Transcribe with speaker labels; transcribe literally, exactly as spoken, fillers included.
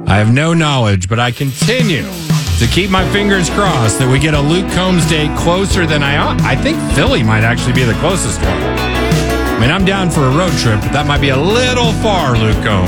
Speaker 1: I have no knowledge, but I continue to keep my fingers crossed that we get a Luke Combs date closer than I ought. I think Philly might actually be the closest one. I mean, I'm down for a road trip, but that might be a little far, Luke Combs.